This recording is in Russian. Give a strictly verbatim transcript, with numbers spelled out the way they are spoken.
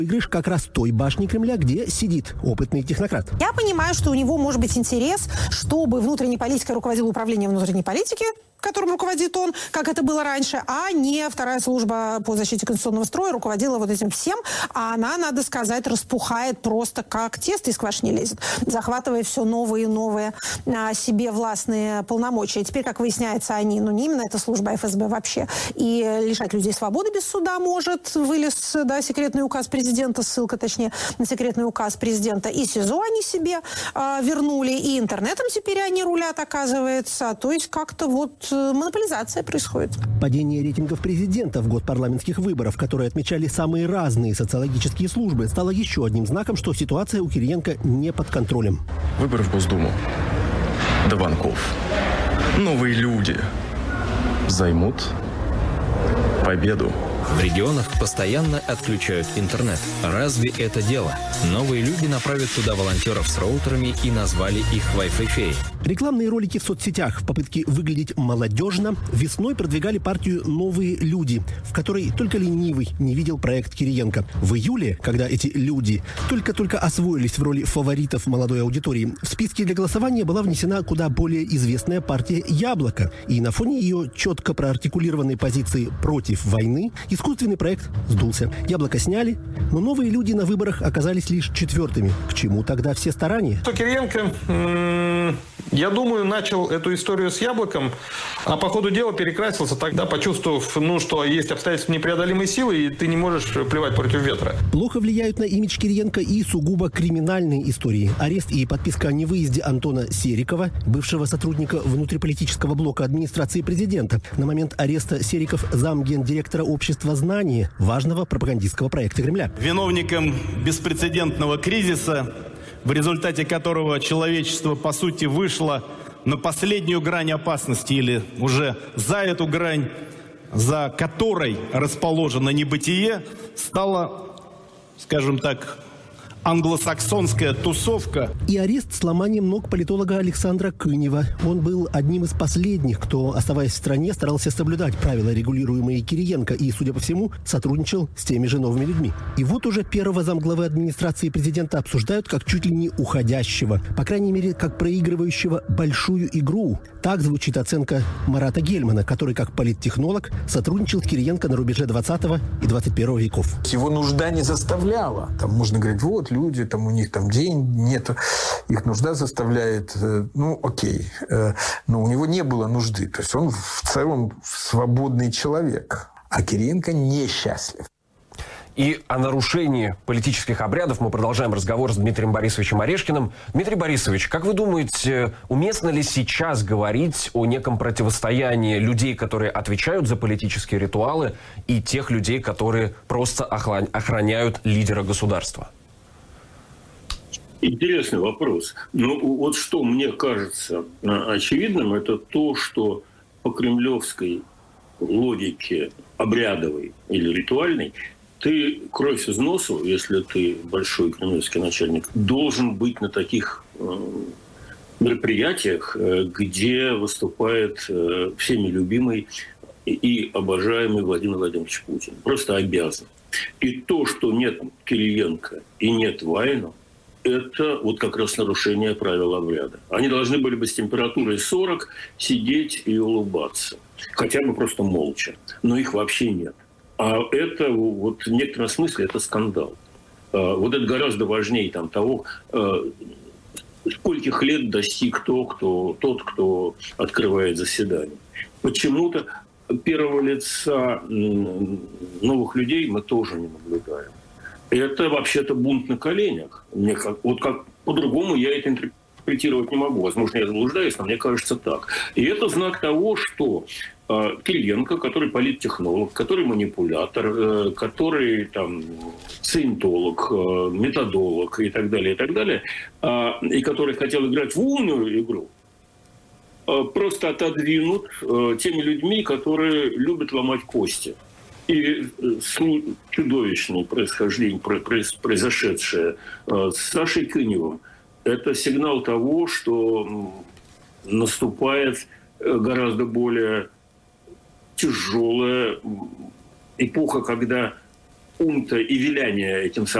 Выигрыш как раз той башни Кремля, где сидит опытный технократ. Я понимаю, что у него может быть интерес, чтобы внутренней политикой руководил управление внутренней политики, которым руководит он, как это было раньше, а не вторая служба по защите конституционного строя руководила вот этим всем, а она, надо сказать, распухает просто как тесто из квашни лезет, захватывая все новые и новые а, себе властные полномочия. И теперь, как выясняется, они, ну не именно эта служба, а эф эс бэ вообще, и лишать людей свободы без суда может, вылез, да, секретный указ президента, ссылка, точнее, на секретный указ президента, и СИЗО они себе а, вернули, и интернетом теперь они рулят, оказывается, то есть как-то вот монополизация происходит. Падение рейтингов президента в год парламентских выборов, которые отмечали самые разные социологические службы, стало еще одним знаком, что ситуация у Кириенко не под контролем. Выборы в Госдуму. До банков. Новые люди займут победу. В регионах постоянно отключают интернет. Разве это дело? Новые люди направят туда волонтеров с роутерами и назвали их Wi-Fi феи. Рекламные ролики в соцсетях в попытке выглядеть молодежно весной продвигали партию «Новые люди», в которой только ленивый не видел проект Кириенко. В июле, когда эти люди только-только освоились в роли фаворитов молодой аудитории, в списке для голосования была внесена куда более известная партия «Яблоко». И на фоне ее четко проартикулированной позиции против войны искусственный проект сдулся. «Яблоко» сняли, но «Новые люди» на выборах оказались лишь четвертыми. К чему тогда все старания? Кириенко, я думаю, начал эту историю с «Яблоком», а по ходу дела перекрасился тогда, почувствовав, ну, что есть обстоятельства непреодолимой силы, и ты не можешь плевать против ветра. Плохо влияют на имидж Кириенко и сугубо криминальные истории. Арест и подписка о невыезде Антона Серикова, бывшего сотрудника внутриполитического блока администрации президента. На момент ареста Сериков замгендиректора общества знания, важного пропагандистского проекта Кремля. Виновником беспрецедентного кризиса, в результате которого человечество, по сути, вышло на последнюю грань опасности или уже за эту грань, за которой расположено небытие, стало, скажем так, англосаксонская тусовка. И арест с ломанием ног политолога Александра Кынева. Он был одним из последних, кто, оставаясь в стране, старался соблюдать правила, регулируемые Кириенко, и, судя по всему, сотрудничал с теми же новыми людьми. И вот уже первого замглавы администрации президента обсуждают как чуть ли не уходящего, по крайней мере, как проигрывающего большую игру. Так звучит оценка Марата Гельмана, который, как политтехнолог, сотрудничал с Кириенко на рубеже двадцатого и двадцать первого веков. Его нужда не заставляла. Там можно говорить, вот, люди, там у них там день, нет, их нужда заставляет, ну, окей. Но у него не было нужды. То есть он в целом свободный человек. А Кириенко несчастлив. И о нарушении политических обрядов мы продолжаем разговор с Дмитрием Борисовичем Орешкиным. Дмитрий Борисович, как вы думаете, уместно ли сейчас говорить о неком противостоянии людей, которые отвечают за политические ритуалы, и тех людей, которые просто охраняют лидера государства? Интересный вопрос. Ну, вот что мне кажется очевидным, это то, что по кремлевской логике обрядовой или ритуальной ты кровь из носу, если ты большой кремлевский начальник, должен быть на таких мероприятиях, где выступает всеми любимый и обожаемый Владимир Владимирович Путин. Просто обязан. И то, что нет Кириенко и нет Вайна, это вот как раз нарушение правил обряда. Они должны были бы с температурой сорок сидеть и улыбаться. Хотя бы просто молча. Но их вообще нет. А это вот в некотором смысле это скандал. Вот это гораздо важнее там, того, скольких лет достиг то, кто, тот, кто открывает заседание. Почему-то первого лица новых людей мы тоже не наблюдаем. Это вообще-то бунт на коленях. Мне как, вот как по-другому я это интерпретировать не могу. Возможно, я заблуждаюсь, но мне кажется так. И это знак того, что э, Кириенко, который политтехнолог, который манипулятор, э, который там, саентолог, э, методолог и так далее, и так далее, э, и который хотел играть в умную игру, э, просто отодвинут э, теми людьми, которые любят ломать кости. И чудовищное происхождение, произошедшее с Сашей Кыневым, это сигнал того, что наступает гораздо более тяжелая эпоха, когда бунта и виляния этим самым